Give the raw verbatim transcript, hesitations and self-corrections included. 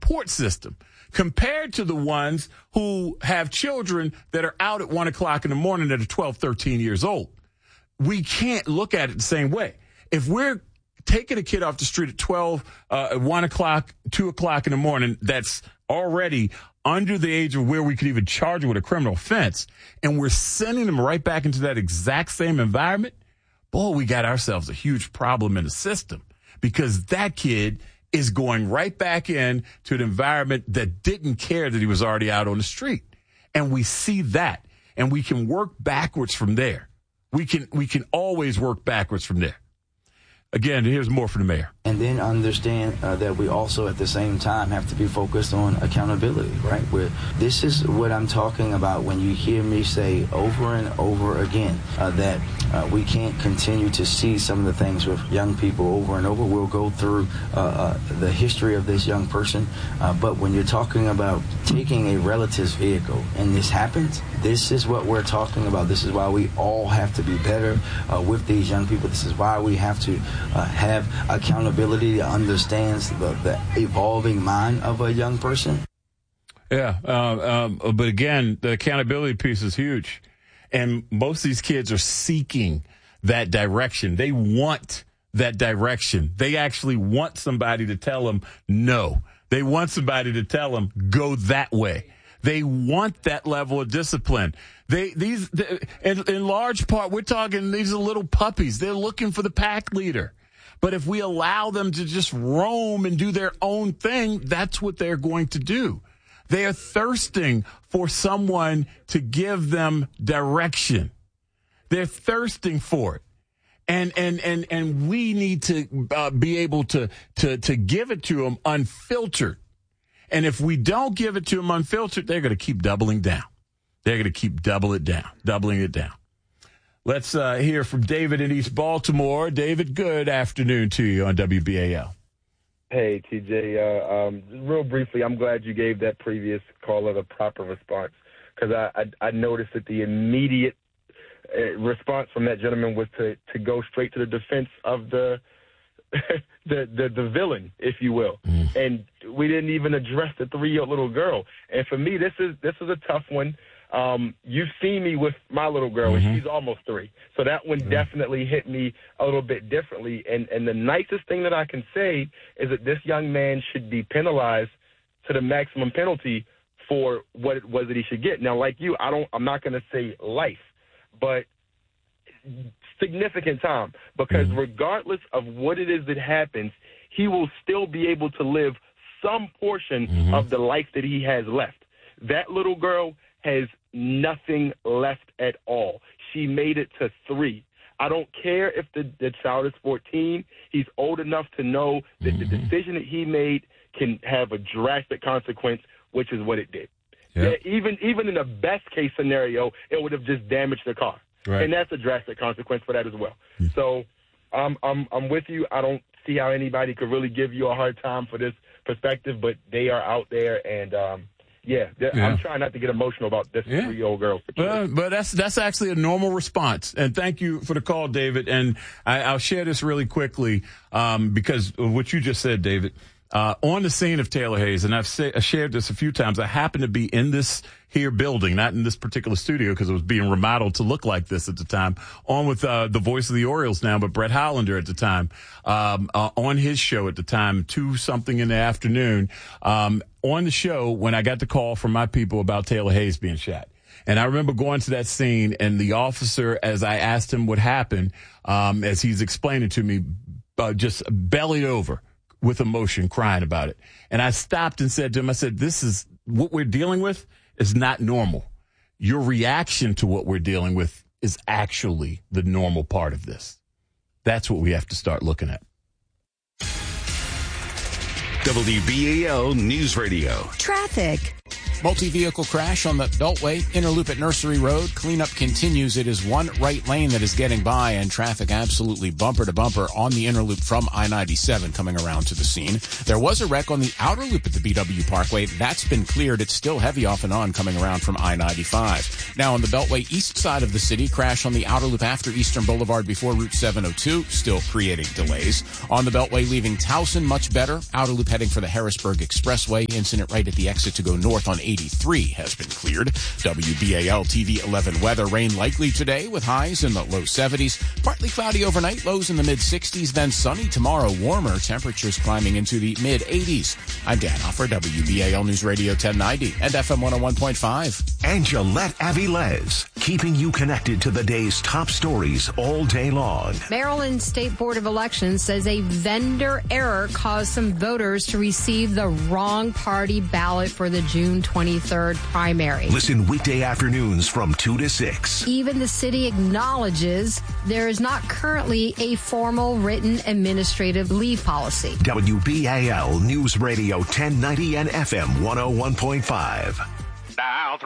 support system compared to the ones who have children that are out at one o'clock in the morning that are twelve, thirteen years old. We can't look at it the same way. If we're taking a kid off the street at twelve, uh, at one o'clock, two o'clock in the morning, that's already under the age of where we could even charge with a criminal offense, and we're sending them right back into that exact same environment, boy, we got ourselves a huge problem in the system, because that kid is going right back in to an environment that didn't care that he was already out on the street. And we see that, and we can work backwards from there. We can, we can always work backwards from there. Again, here's more from the mayor. And then understand uh, that we also at the same time have to be focused on accountability, right? Where this is what I'm talking about when you hear me say over and over again uh, that uh, we can't continue to see some of the things with young people over and over. We'll go through uh, uh, the history of this young person. Uh, but when you're talking about taking a relative's vehicle and this happens, this is what we're talking about. This is why we all have to be better uh, with these young people. This is why we have to uh, have accountability that understands the, the evolving mind of a young person. Yeah, uh, um, but again, the accountability piece is huge. And most of these kids are seeking that direction. They want that direction. They actually want somebody to tell them no. They want somebody to tell them go that way. They want that level of discipline. They these they, in, in large part, we're talking these are little puppies. They're looking for the pack leader. But if we allow them to just roam and do their own thing, that's what they're going to do. They are thirsting for someone to give them direction. They're thirsting for it. And and and and we need to uh, be able to to to give it to them unfiltered. And if we don't give it to them unfiltered, they're going to keep doubling down. They're going to keep double it down, doubling it down. Let's uh, hear from David in East Baltimore. David, good afternoon to you on W B A L. Hey, T J. Uh, um, real briefly, I'm glad you gave that previous caller the proper response, because I, I, I noticed that the immediate uh, response from that gentleman was to, to go straight to the defense of the the, the the villain, if you will. Mm. And we didn't even address the three-year-old little girl. And for me, this is this is a tough one. Um, you've seen me with my little girl, mm-hmm. and she's almost three. So that one mm-hmm. definitely hit me a little bit differently. And, and the nicest thing that I can say is that this young man should be penalized to the maximum penalty for what it was that he should get. Now, like you, I don't, I'm not going to say life, but significant time, because mm-hmm. regardless of what it is that happens, he will still be able to live some portion mm-hmm. of the life that he has left. That little girl has nothing left at all. She made it to three. I don't care if the, the child is fourteen. He's old enough to know that mm-hmm. the decision that he made can have a drastic consequence, which is what it did. Yep. Yeah, even even in the best case scenario, it would have just damaged the car. Right. And that's a drastic consequence for that as well. Mm-hmm. So um, I'm I'm with you. I don't see how anybody could really give you a hard time for this perspective, but they are out there, and um, yeah, yeah, I'm trying not to get emotional about this yeah. three-year-old girl. Well, but that's that's actually a normal response. And thank you for the call, David. And I, I'll share this really quickly um, because of what you just said, David. Uh, on the scene of Taylor Hayes, and I've say, I shared this a few times, I happened to be in this here building, not in this particular studio because it was being remodeled to look like this at the time, on with uh, the voice of the Orioles now, but Brett Hollander at the time, um, uh, on his show at the time, two something in the afternoon, um, on the show when I got the call from my people about Taylor Hayes being shot. And I remember going to that scene, and the officer, as I asked him what happened, um, as he's explaining to me, uh, just bellied over with emotion, crying about it. And I stopped and said to him, I said, this is what we're dealing with is not normal. Your reaction to what we're dealing with is actually the normal part of this. That's what we have to start looking at. W B A L News Radio. Traffic. Multi-vehicle crash on the Beltway, inner loop at Nursery Road. Cleanup continues. It is one right lane that is getting by, and traffic absolutely bumper to bumper on the inner loop from I ninety-seven coming around to the scene. There was a wreck on the outer loop at the B W Parkway. That's been cleared. It's still heavy off and on coming around from I ninety-five. Now on the Beltway east side of the city, crash on the outer loop after Eastern Boulevard before Route seven oh two, still creating delays. On the Beltway leaving Towson, much better. Outer loop heading for the Harrisburg Expressway. Incident right at the exit to go north on eighty-three has been cleared. W B A L T V eleven weather. Rain likely today with highs in the low seventies. Partly cloudy overnight, lows in the mid sixties. Then sunny tomorrow, warmer. Temperatures climbing into the mid eighties. I'm Dan Hoffer, W B A L News Radio ten ninety and F M one oh one point five. And Gillette Avilés, keeping you connected to the day's top stories all day long. Maryland State Board of Elections says a vendor error caused some voters to receive the wrong party ballot for the June twenty-third primary. Listen weekday afternoons from two to six. Even the city acknowledges there is not currently a formal written administrative leave policy. W B A L News Radio ten ninety and F M one oh one point five. Now,